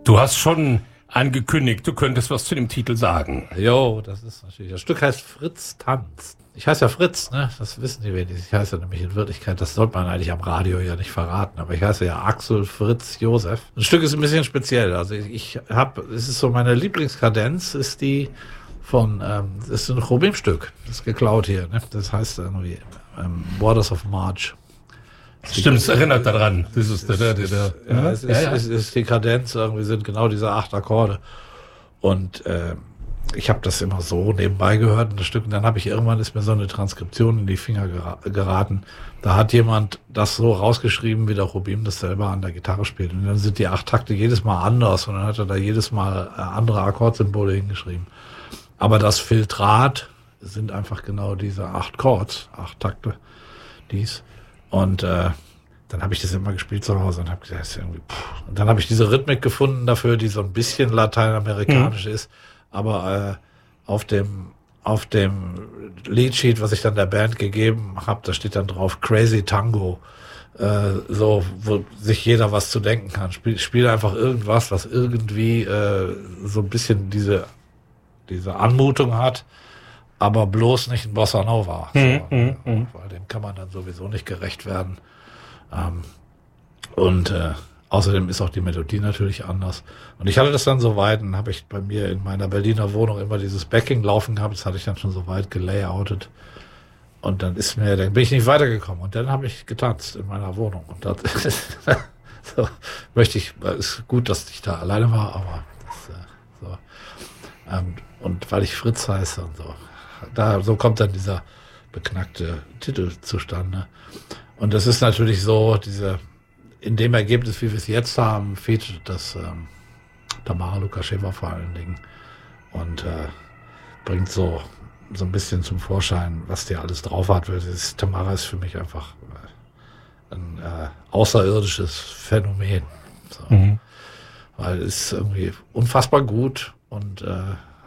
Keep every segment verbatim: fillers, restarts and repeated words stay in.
Du hast schon angekündigt, du könntest was zu dem Titel sagen. Jo, das ist natürlich, das Stück heißt Fritz tanzt. Ich heiße ja Fritz, ne? Das wissen die wenigstens. Ich heiße ja nämlich in Wirklichkeit, das sollte man eigentlich am Radio ja nicht verraten, aber ich heiße ja Axel Fritz Josef. Das Stück ist ein bisschen speziell. Also ich, ich habe, es ist so meine Lieblingskadenz, ist die von, ähm, das ist ein Chobim-Stück. Das ist geklaut hier, ne? Das heißt irgendwie ähm, Waters of March. Stimmt, es erinnert daran. Das ist der, der, der, der ja, es ist, ja, ja. Es ist die Kadenz, irgendwie sind genau diese acht Akkorde. Und äh, ich habe das immer so nebenbei gehört in das Stück. Und dann habe ich irgendwann, ist mir so eine Transkription in die Finger geraten. Da hat jemand das so rausgeschrieben, wie der Chobim das selber an der Gitarre spielt. Und dann sind die acht Takte jedes Mal anders. Und dann hat er da jedes Mal andere Akkordsymbole hingeschrieben. Aber das Filtrat sind einfach genau diese acht Chords, acht Takte, dies. Und äh, dann habe ich das immer gespielt zu Hause und habe gesagt, das ist irgendwie, pff. Und dann habe ich diese Rhythmik gefunden dafür, die so ein bisschen lateinamerikanisch mhm. ist, aber äh, auf dem auf dem Leadsheet, was ich dann der Band gegeben habe, da steht dann drauf Crazy Tango, äh, so wo sich jeder was zu denken kann. Spiel, spiel einfach irgendwas, was irgendwie äh, so ein bisschen diese diese Anmutung hat, aber bloß nicht ein Bossa Nova. So, mm, mm, mm. Weil dem kann man dann sowieso nicht gerecht werden. Ähm, und äh, außerdem ist auch die Melodie natürlich anders. Und ich hatte das dann so weit, dann habe ich bei mir in meiner Berliner Wohnung immer dieses Backing laufen gehabt, das hatte ich dann schon so weit gelayoutet. Und dann ist mir, dann bin ich nicht weitergekommen. Und dann habe ich getanzt in meiner Wohnung. Und das so, möchte ich, ist gut, dass ich da alleine war, aber das, äh, so. Ähm, und weil ich Fritz heiße und so. Da, so kommt dann dieser beknackte Titel zustande. Und das ist natürlich so, diese, in dem Ergebnis, wie wir es jetzt haben, featuret das ähm, Tamara Lukascheva vor allen Dingen und äh, bringt so so ein bisschen zum Vorschein, was die alles drauf hat. Weil das, Tamara ist für mich einfach äh, ein äh, außerirdisches Phänomen. So. Mhm. Weil es ist irgendwie unfassbar gut und äh,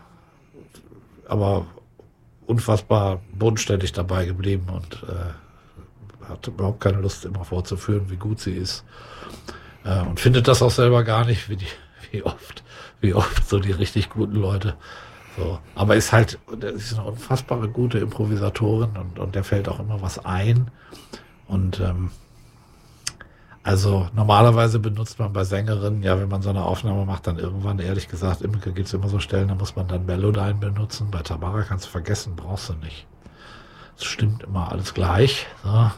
aber unfassbar bodenständig dabei geblieben und äh, hat überhaupt keine Lust, immer vorzuführen, wie gut sie ist. Äh, und findet das auch selber gar nicht, wie, die, wie oft, wie oft so die richtig guten Leute. So. Aber ist halt, ist eine unfassbare gute Improvisatorin und, und der fällt auch immer was ein. Und ähm, also normalerweise benutzt man bei Sängerinnen, ja, wenn man so eine Aufnahme macht, dann irgendwann, ehrlich gesagt, immer gibt es immer so Stellen, da muss man dann Melodyne benutzen. Bei Tamara kannst du vergessen, brauchst du nicht. Es stimmt immer alles gleich. So.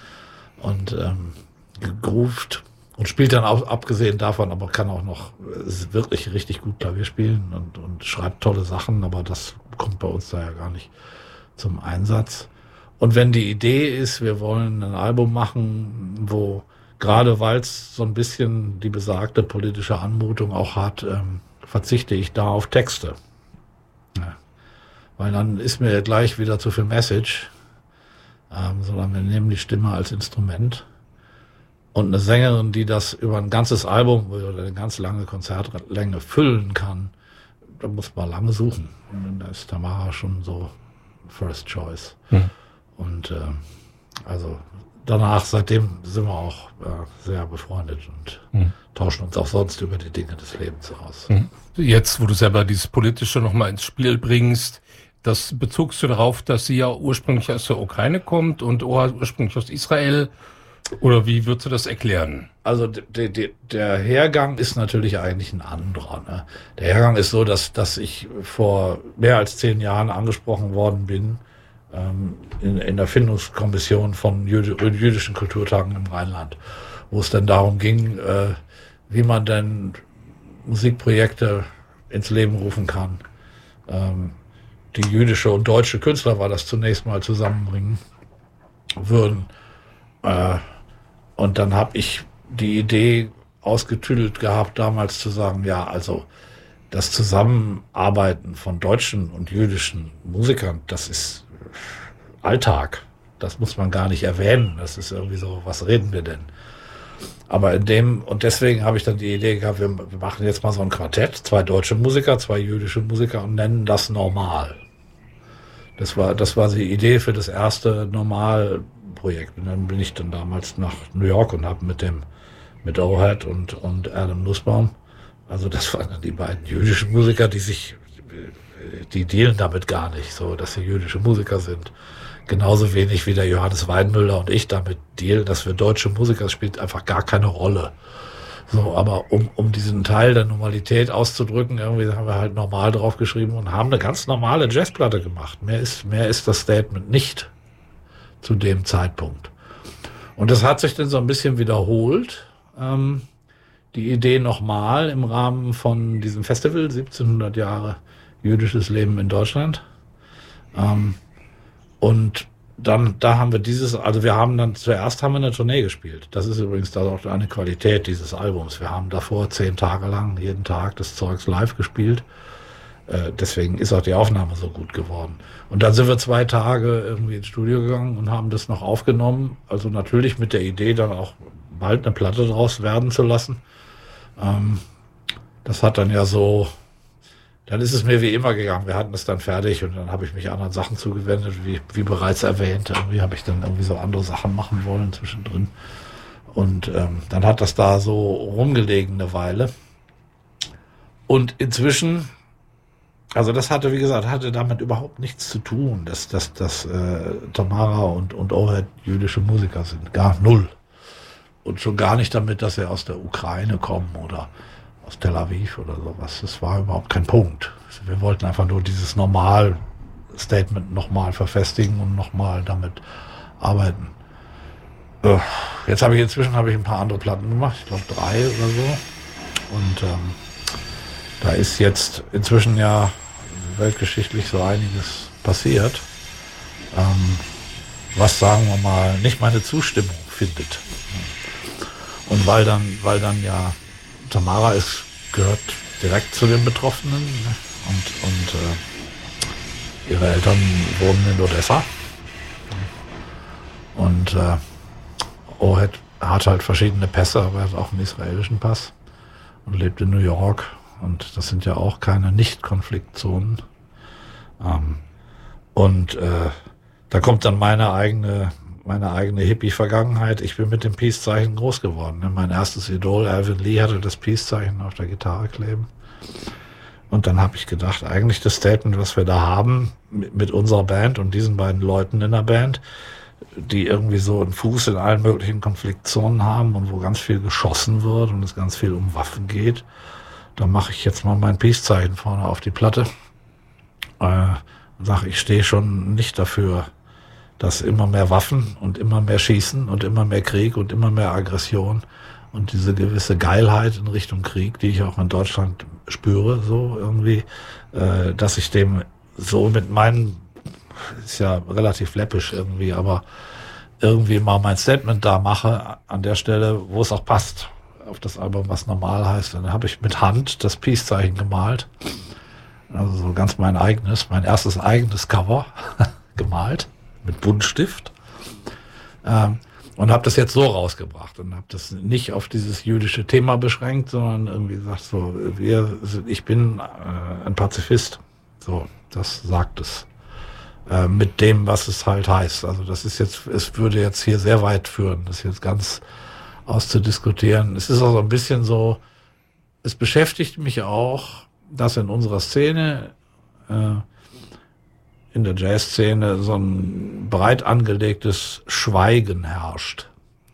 Und ähm, gegroovt und spielt dann auch, abgesehen davon, aber kann auch noch ist wirklich richtig gut Klavier spielen und, und schreibt tolle Sachen, aber das kommt bei uns da ja gar nicht zum Einsatz. Und wenn die Idee ist, wir wollen ein Album machen, wo gerade weil es so ein bisschen die besagte politische Anmutung auch hat, ähm, verzichte ich da auf Texte. Ja. Weil dann ist mir gleich wieder zu viel Message, ähm, sondern wir nehmen die Stimme als Instrument. Und eine Sängerin, die das über ein ganzes Album oder eine ganz lange Konzertlänge füllen kann, da muss man lange suchen. Und da ist Tamara schon so First Choice. Mhm. Und äh, also danach, seitdem sind wir auch äh, sehr befreundet und mhm. tauschen uns auch sonst über die Dinge des Lebens aus. Mhm. Jetzt, wo du selber dieses Politische nochmal ins Spiel bringst, das bezogst du darauf, dass sie ja ursprünglich aus der Ukraine kommt und ursprünglich aus Israel. Oder wie würdest du das erklären? Also de, de, der Hergang ist natürlich eigentlich ein anderer. Ne? Der Hergang ist so, dass, dass ich vor mehr als zehn Jahren angesprochen worden bin ähm, in, in der Findungskommission von Jüd, jüdischen Kulturtagen im Rheinland, wo es dann darum ging, äh, wie man denn Musikprojekte ins Leben rufen kann. Ähm, die jüdische und deutsche Künstler war das zunächst mal zusammenbringen würden. Äh, und dann habe ich die Idee ausgetüdelt gehabt, damals zu sagen, ja, also das Zusammenarbeiten von deutschen und jüdischen Musikern, das ist Alltag. Das muss man gar nicht erwähnen. Das ist irgendwie so, was reden wir denn? Aber in dem, und deswegen habe ich dann die Idee gehabt, wir, wir machen jetzt mal so ein Quartett, zwei deutsche Musiker, zwei jüdische Musiker und nennen das Normal. Das war, das war die Idee für das erste Normal-Projekt. Und dann bin ich dann damals nach New York und habe mit dem, mit O-Head und, und Adam Nussbaum Also das waren dann die beiden jüdischen Musiker, die sich, die dealen damit gar nicht, so, dass sie jüdische Musiker sind. Genauso wenig wie der Johannes Weinmüller und ich damit dealen, dass wir deutsche Musiker, das spielt einfach gar keine Rolle. So, aber um, um diesen Teil der Normalität auszudrücken, irgendwie haben wir halt normal draufgeschrieben und haben eine ganz normale Jazzplatte gemacht. Mehr ist, mehr ist das Statement nicht zu dem Zeitpunkt. Und das hat sich dann so ein bisschen wiederholt. Ähm, die Idee nochmal im Rahmen von diesem Festival, siebzehnhundert Jahre jüdisches Leben in Deutschland. Ähm, und dann, da haben wir dieses, also wir haben dann, zuerst haben wir eine Tournee gespielt. Das ist übrigens da auch eine Qualität dieses Albums. Wir haben davor zehn Tage lang, jeden Tag das Zeugs live gespielt. Äh, deswegen ist auch die Aufnahme so gut geworden. Und dann sind wir zwei Tage irgendwie ins Studio gegangen und haben das noch aufgenommen. Also natürlich mit der Idee, dann auch bald eine Platte draus werden zu lassen. Ähm, das hat dann ja so, dann ist es mir wie immer gegangen. Wir hatten es dann fertig und dann habe ich mich anderen Sachen zugewendet, wie, wie bereits erwähnt. Irgendwie habe ich dann irgendwie so andere Sachen machen wollen zwischendrin. Und ähm, dann hat das da so rumgelegen eine Weile. Und inzwischen, also das hatte, wie gesagt, hatte damit überhaupt nichts zu tun, dass, dass, dass äh, Tamara und, und Ohead jüdische Musiker sind. Gar null. Und schon gar nicht damit, dass sie aus der Ukraine kommen oder aus Tel Aviv oder sowas. Das war überhaupt kein Punkt. Wir wollten einfach nur dieses Normal-Statement nochmal verfestigen und nochmal damit arbeiten. Jetzt habe ich inzwischen habe ich ein paar andere Platten gemacht, ich glaube drei oder so. Und ähm, da ist jetzt inzwischen ja weltgeschichtlich so einiges passiert, ähm, was, sagen wir mal, nicht meine Zustimmung findet. Und weil dann, weil dann ja Tamara ist, gehört direkt zu den Betroffenen, ne? und, und äh, ihre Eltern wohnen in Odessa. Und äh, Ohead hat halt verschiedene Pässe, aber er hat auch einen israelischen Pass und lebt in New York. Und das sind ja auch keine Nicht-Konfliktzonen. Ähm, und äh, da kommt dann meine eigene meine eigene Hippie-Vergangenheit. Ich bin mit dem Peace-Zeichen groß geworden. Ne? Mein erstes Idol, Alvin Lee, hatte das Peace-Zeichen auf der Gitarre kleben. Und dann habe ich gedacht, eigentlich das Statement, was wir da haben mit, mit unserer Band und diesen beiden Leuten in der Band, die irgendwie so einen Fuß in allen möglichen Konfliktzonen haben und wo ganz viel geschossen wird und es ganz viel um Waffen geht, da mache ich jetzt mal mein Peace-Zeichen vorne auf die Platte. Äh, und sage, ich stehe schon nicht dafür, dass immer mehr Waffen und immer mehr Schießen und immer mehr Krieg und immer mehr Aggression und diese gewisse Geilheit in Richtung Krieg, die ich auch in Deutschland spüre, so irgendwie, äh, dass ich dem so mit meinen, ist ja relativ läppisch irgendwie, aber irgendwie mal mein Statement da mache an der Stelle, wo es auch passt, auf das Album, was normal heißt. Und dann habe ich mit Hand das Peace-Zeichen gemalt, also so ganz mein eigenes, mein erstes eigenes Cover gemalt. Mit Buntstift, ähm, und habe das jetzt so rausgebracht und habe das nicht auf dieses jüdische Thema beschränkt, sondern irgendwie gesagt so, wir, ich bin äh, ein Pazifist, so, das sagt es, äh, mit dem, was es halt heißt. Also das ist jetzt, es würde jetzt hier sehr weit führen, das jetzt ganz auszudiskutieren. Es ist auch so ein bisschen so, es beschäftigt mich auch, dass in unserer Szene äh, in der Jazzszene so ein breit angelegtes Schweigen herrscht.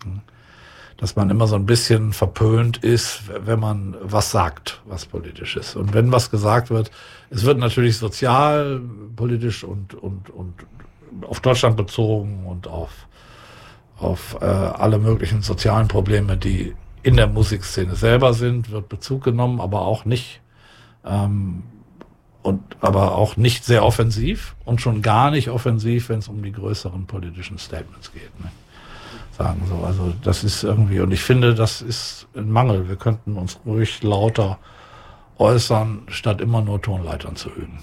Dass man immer so ein bisschen verpönt ist, wenn man was sagt, was politisch ist. Und wenn was gesagt wird, es wird natürlich sozial, politisch und, und, und auf Deutschland bezogen und auf, auf äh, alle möglichen sozialen Probleme, die in der Musikszene selber sind, wird Bezug genommen, aber auch nicht ähm, und aber auch nicht sehr offensiv und schon gar nicht offensiv, wenn es um die größeren politischen Statements geht. Ne? Sagen so, also das ist irgendwie, und ich finde, das ist ein Mangel. Wir könnten uns ruhig lauter äußern, statt immer nur Tonleitern zu üben.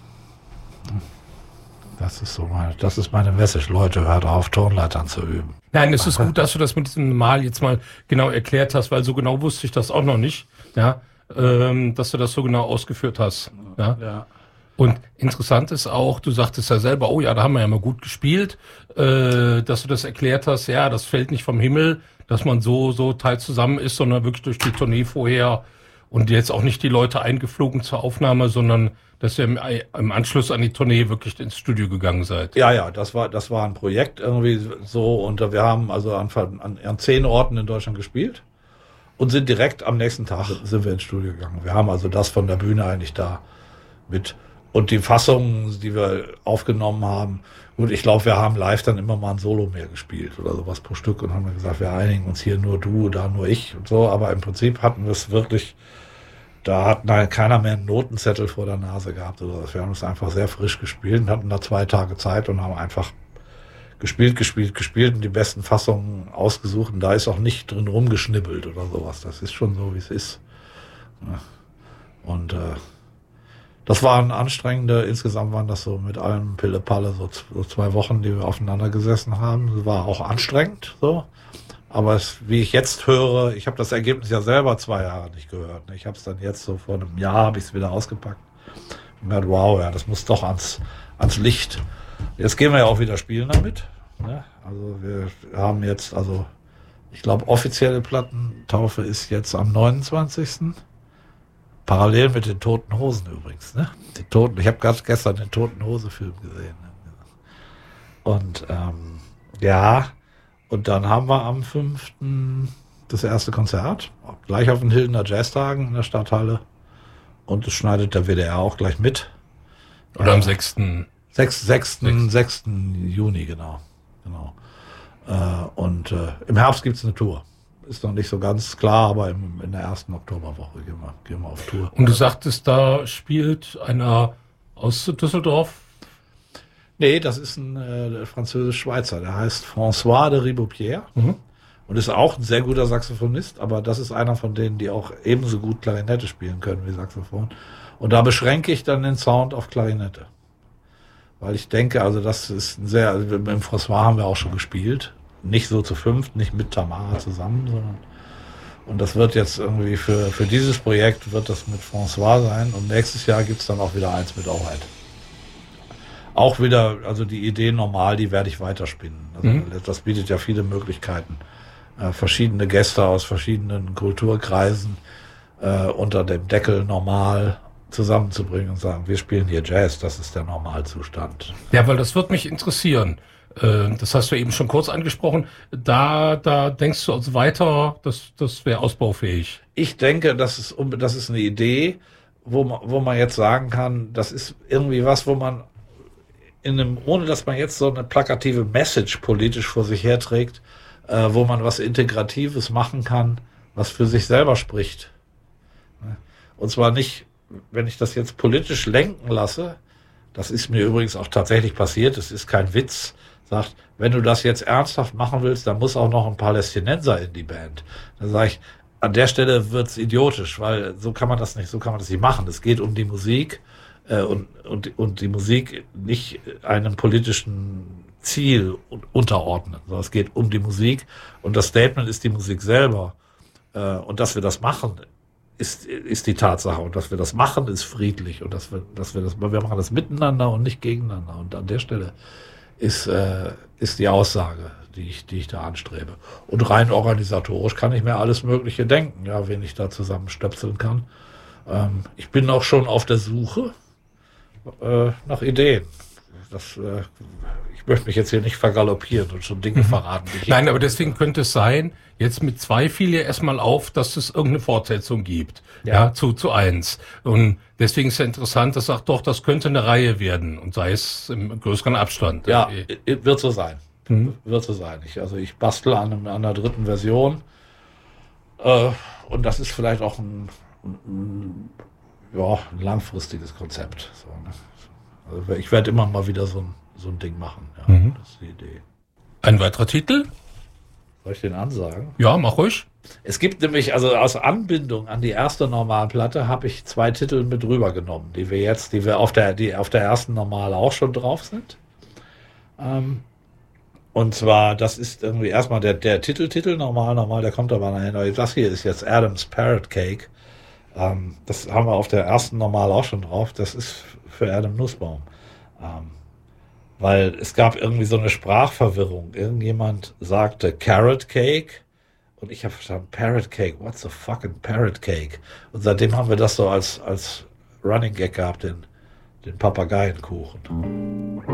Das ist so meine, das ist meine Message. Leute, hört auf, Tonleitern zu üben. Nein, es ist gut, dass du das mit diesem Mal jetzt mal genau erklärt hast, weil so genau wusste ich das auch noch nicht. Ja. Ähm, dass du das so genau ausgeführt hast. Ja? Ja. Und interessant ist auch, du sagtest ja selber, oh ja, da haben wir ja mal gut gespielt, äh, dass du das erklärt hast, ja, das fällt nicht vom Himmel, dass man so so teils zusammen ist, sondern wirklich durch die Tournee vorher und jetzt auch nicht die Leute eingeflogen zur Aufnahme, sondern dass ihr im, im Anschluss an die Tournee wirklich ins Studio gegangen seid. Ja, ja, das war, das war ein Projekt irgendwie so, und wir haben also an, an, an zehn Orten in Deutschland gespielt und sind direkt am nächsten Tag sind wir ins Studio gegangen. Wir haben also das von der Bühne eigentlich da mit, und die Fassungen, die wir aufgenommen haben, und ich glaube, wir haben live dann immer mal ein Solo mehr gespielt oder sowas pro Stück und haben dann gesagt, wir einigen uns hier nur du, da nur ich und so, aber im Prinzip hatten wir es wirklich, da hat nein, keiner mehr einen Notenzettel vor der Nase gehabt oder was. Wir haben es einfach sehr frisch gespielt und hatten da zwei Tage Zeit und haben einfach gespielt, gespielt, gespielt und die besten Fassungen ausgesucht. Und da ist auch nicht drin rumgeschnibbelt oder sowas. Das ist schon so, wie es ist. Und äh, das waren anstrengende, insgesamt waren das so mit allem Pille-Palle so, so zwei Wochen, die wir aufeinander gesessen haben. Das war auch anstrengend, so. Aber es, wie ich jetzt höre, ich habe das Ergebnis ja selber zwei Jahre nicht gehört. Ich habe es dann jetzt so vor einem Jahr, habe ich es wieder ausgepackt. Und gedacht, wow, ja, das muss doch ans, ans Licht. Jetzt gehen wir ja auch wieder spielen damit. Ne? Also wir haben jetzt, also ich glaube, offizielle Plattentaufe ist jetzt am neunundzwanzigsten Parallel mit den Toten Hosen übrigens. Ne? Die Toten, ich habe gerade gestern den Toten Hose-Film gesehen. Und ähm, ja... Und dann haben wir am fünften das erste Konzert, gleich auf den Hildener Jazztagen in der Stadthalle. Und das schneidet der W D R auch gleich mit. Oder am sechsten sechsten Juni, genau. genau. Äh, und äh, im Herbst gibt's eine Tour. Ist noch nicht so ganz klar, aber im, in der ersten Oktoberwoche gehen wir, gehen wir auf Tour. Und du sagtest, da spielt einer aus Düsseldorf? Nee, das ist ein äh, französisch-Schweizer, der heißt François de Ribeaupierre mhm. und ist auch ein sehr guter Saxophonist, aber das ist einer von denen, die auch ebenso gut Klarinette spielen können wie Saxophon. Und da beschränke ich dann den Sound auf Klarinette. Weil ich denke, also das ist ein sehr, also mit dem François haben wir auch schon gespielt. Nicht so zu fünft, nicht mit Tamara zusammen, sondern, und das wird jetzt irgendwie für, für dieses Projekt wird das mit François sein, und nächstes Jahr gibt's dann auch wieder eins mit Auheit. Auch wieder, also die Idee normal, die werde ich weiterspinnen. Also mhm. Das bietet ja viele Möglichkeiten. Äh, verschiedene Gäste aus verschiedenen Kulturkreisen äh, unter dem Deckel normal zusammenzubringen und sagen, wir spielen hier Jazz, das ist der Normalzustand. Ja, weil das wird mich interessieren. Äh, das hast du eben schon kurz angesprochen. Da, da denkst du also weiter, das, das wäre ausbaufähig. Ich denke, das ist, das ist eine Idee, wo man, wo man jetzt sagen kann, das ist irgendwie was, wo man in einem, ohne dass man jetzt so eine plakative Message politisch vor sich herträgt, äh, wo man was Integratives machen kann, was für sich selber spricht. Und zwar nicht, wenn ich das jetzt politisch lenken lasse, das ist mir übrigens auch tatsächlich passiert, das ist kein Witz, sagt, wenn du das jetzt ernsthaft machen willst, dann muss auch noch ein Palästinenser in die Band. Dann sage ich, an der Stelle wird's idiotisch, weil so kann man das nicht, so kann man das nicht machen. Es geht um die Musik, Und, und, und die Musik nicht einem politischen Ziel unterordnen, sondern es geht um die Musik, und das Statement ist die Musik selber. Und dass wir das machen, ist, ist die Tatsache, und dass wir das machen, ist friedlich, und dass wir, dass wir das, wir machen das miteinander und nicht gegeneinander, und an der Stelle ist, äh, ist die Aussage, die ich, die ich da anstrebe. Und rein organisatorisch kann ich mir alles Mögliche denken, ja, wen ich da zusammenstöpseln kann. Ähm, ich bin auch schon auf der Suche Äh, nach Ideen. Das, äh, ich möchte mich jetzt hier nicht vergaloppieren und schon Dinge verraten. Die ich Nein, aber deswegen könnte es sein, jetzt mit zwei fiel ja erstmal auf, dass es irgendeine Fortsetzung gibt. Ja, ja zu, zu eins. Und deswegen ist ja interessant, dass sagt doch, das könnte eine Reihe werden, und sei es im größeren Abstand. Ja, äh, wird so sein. Mhm. Wird so sein. Ich, also ich bastel an, einem, an einer dritten Version, äh, und das ist vielleicht auch ein, ein ja, ein langfristiges Konzept. So, ne? Also ich werde immer mal wieder so ein, so ein Ding machen. Ja, mhm. Das ist die Idee. Ein weiterer Titel? Soll ich den ansagen? Ja, mach ruhig. Es gibt nämlich, also aus Anbindung an die erste Normalplatte habe ich zwei Titel mit rübergenommen, die wir jetzt, die wir auf der, die auf der ersten Normal auch schon drauf sind. Ähm, und zwar, das ist irgendwie erstmal der, der Titeltitel, normal, normal, der kommt aber nachher. Das hier ist jetzt Adam's Parrot Cake. Ähm, das haben wir auf der ersten Normal auch schon drauf. Das ist für Adam Nussbaum. Ähm, weil es gab irgendwie so eine Sprachverwirrung. Irgendjemand sagte Carrot Cake Und ich habe verstanden, Parrot Cake, what's the fucking Parrot Cake? Und seitdem haben wir das so als, als Running Gag gehabt, den, den Papageienkuchen.